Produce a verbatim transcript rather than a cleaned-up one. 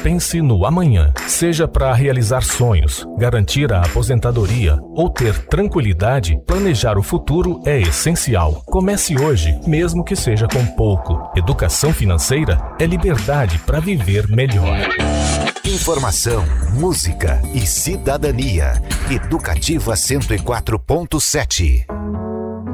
Pense no amanhã. Seja para realizar sonhos, garantir a aposentadoria ou ter tranquilidade, planejar o futuro é essencial. Comece hoje, mesmo que seja com pouco. Educação financeira é liberdade para viver melhor. Informação, música e cidadania. Educativa cento e quatro ponto sete.